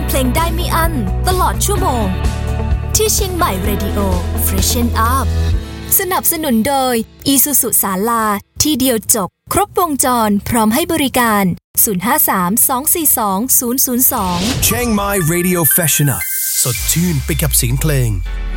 เพลงได้ไม่อั้นตลอดชั่วโมงที่เชียงใหม่ Radio Freshen Up สนับสนุนโดย Isuzu ศาลาที่เดียวจบครบวงจรพร้อมให้บริการ053-242-002 Chiang Mai Radio Freshen Up สดชื่นไปกับเสียงเพลง